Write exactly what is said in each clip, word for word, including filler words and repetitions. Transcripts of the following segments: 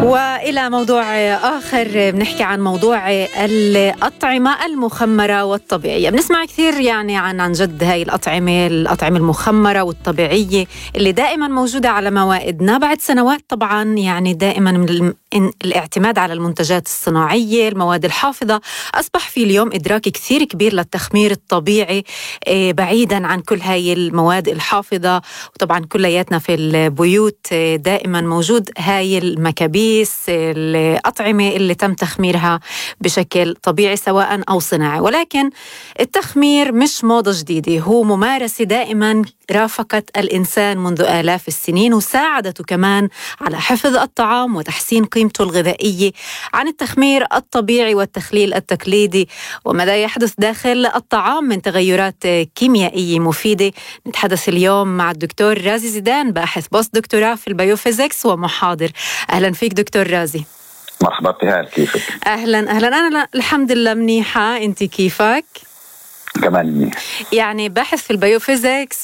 وإلى موضوع آخر، بنحكي عن موضوع الأطعمة المخمرة والطبيعية. بنسمع كثير يعني عن عن جد هاي الأطعمة الأطعمة المخمرة والطبيعية اللي دائما موجودة على موائدنا بعد سنوات طبعا، يعني دائما من الاعتماد على المنتجات الصناعية المواد الحافظة. أصبح في اليوم إدراك كثير كبير للتخمير الطبيعي بعيدا عن كل هاي المواد الحافظة، وطبعا كلياتنا في البيوت دائما موجود هاي المكابيس، الأطعمة اللي تم تخميرها بشكل طبيعي سواء أو صناعي. ولكن التخمير مش موضة جديدة، هو ممارسة دائما رافقت الإنسان منذ آلاف السنين، وساعدته كمان على حفظ الطعام وتحسين قيمته الغذائية. عن التخمير الطبيعي والتخليل التقليدي وماذا يحدث داخل الطعام من تغيرات كيميائية مفيدة، نتحدث اليوم مع الدكتور رازي زيدان، باحث بوست دكتوراه في البيوفيزيكس ومحاضر. أهلا فيك دكتور رازي. مرحبا بتهال، كيفك؟ أهلا أهلا أنا الحمد لله منيحة، أنت كيفك؟ كمان منيح. يعني باحث في البيوفيزيكس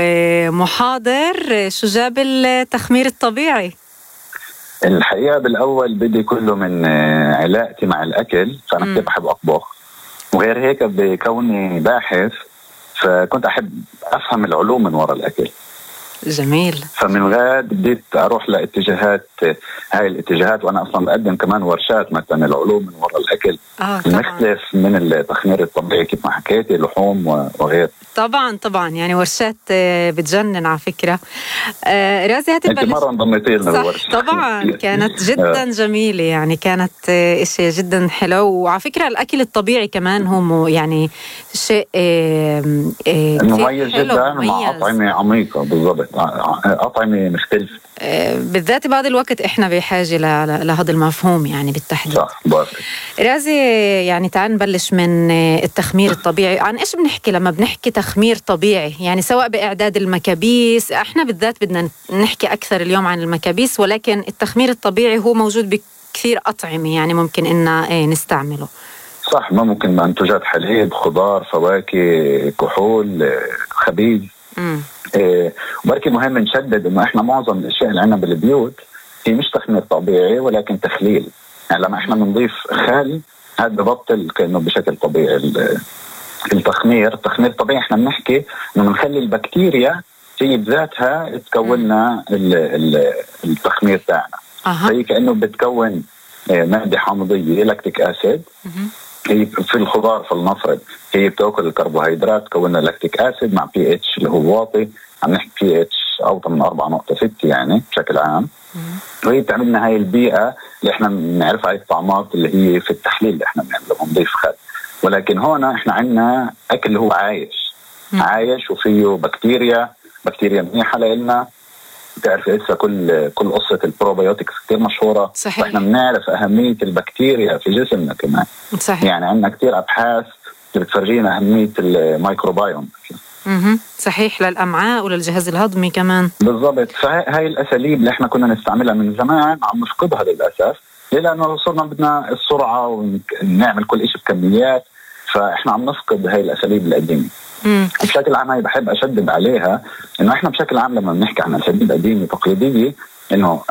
ومحاضر، شو جاب التخمير الطبيعي؟ الحقيقة بالأول بدي كله من علاقتي مع الأكل، فأنا كتير بحب أطبخ، وغير هيك بكوني باحث فكنت أحب أفهم العلوم من وراء الأكل. جميل. فمن غاد بديت أروح لاتجاهات هاي الاتجاهات، وأنا أصلا بقدم كمان ورشات مثلا العلوم من وراء الأكل آه المختلف من التخمير الطبيعي كيف ما حكيتي، لحوم وغير. طبعا طبعا يعني ورشات بتجنن على فكرة. آه رازي هتبقى انت مرة انضميتي لنا الورشة. طبعا كانت جدا جميلة، يعني كانت اشي جدا حلو. وعلى فكرة الأكل الطبيعي كمان هو يعني شيء آه آه مميز جدا، مع أطعمة عميقة. بالضبط، أطعمة مختلفة. آه بالذات بهذا الوقت احنا بحاجة لهذا المفهوم يعني بالتحديد. صح. بارك. رازي، يعني تعال نبلش من التخمير الطبيعي. عن ايش بنحكي لما بنحكي تخمير طبيعي؟ يعني سواء بإعداد المكابيس، احنا بالذات بدنا نحكي أكثر اليوم عن المكابيس، ولكن التخمير الطبيعي هو موجود بكثير أطعمة يعني ممكن إننا نستعمله. صح، ما ممكن منتجات حليب، خضار، فواكه، كحول، خبيز. إيه، وبركي مهم نشدد إنه إحنا معظم الأشياء اللي عنا بالبيوت هي مش تخمير طبيعي ولكن تخليل. يعني لما إحنا بنضيف خل هذا ببطل كأنه بشكل طبيعي. التخمير التخمير الطبيعي احنا بنحكي انه بنخلي البكتيريا هي بذاتها تكون لنا التخمير تاعنا. أه. هي كأنه بتكون مادة حامضية لاكتيك اسيد. هي في الخضار فلنفرض هي بتاكل الكربوهيدرات تكون لنا لاكتيك اسيد مع بي اتش اللي هو واطي، عم نحكي بي اتش اوطى من أربعة نقطة ستة يعني بشكل عام. وهي بتعمل لنا هاي البيئة اللي احنا بنعرفها، هاي الطعمات اللي هي في التحليل اللي احنا بنعمله بنضيف خل. ولكن هون احنا عندنا اكل هو عايش م. عايش وفيه بكتيريا بكتيريا منيحه لنا. بتعرف لسه كل كل قصه البروبيوتكس كثير مشهوره. صحيح. واحنا بنعرف اهميه البكتيريا في جسمنا كمان. صحيح. يعني عندنا كثير ابحاث بتفرجينا اهميه الميكروبايوم. اها صحيح، للامعاء وللجهاز الهضمي كمان. بالضبط. فهاي الاساليب اللي احنا كنا نستعملها من زمان عم نفقدها للاسف، لأنه صرنا بدنا السرعة ونعمل كل إشي بكميات، فإحنا عم نفقد هاي الأساليب القديمة. بشكل عام هاي بحب أشدد عليها إنه إحنا بشكل عام لما بنحكي عن أساليب قديمة تقليدية إنه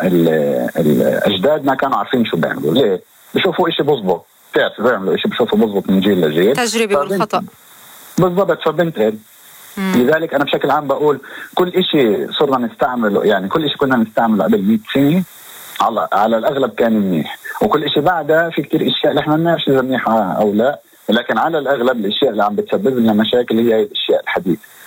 الأجدادنا كانوا عارفين شو بيعملوا. ليه؟ بشوفوا إشي بزبط، تعرف بيعملوا إشي بشوفوا بزبط من جيل لجيل، تجربة والخطأ. بالضبط، فبنتقل. لذلك أنا بشكل عام بقول كل إشي صرنا نستعمله، يعني كل إشي كنا نستعمله قبل مئة سنة على على الأغلب كان منيح، وكل إشي بعدها في كتير إشياء اللي إحنا ما بنعرفش إذا منيحة أو لا، لكن على الأغلب الأشياء اللي عم بتسبب لنا مشاكل هي الأشياء الحديثة.